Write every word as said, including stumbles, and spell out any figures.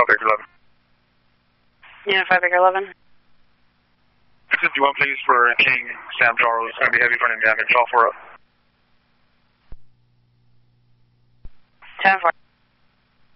Baker eleven. Unit five Baker eleven. six fifty-one, please, for King Sam Charles. Going to be heavy front end damage. All four up. ten four.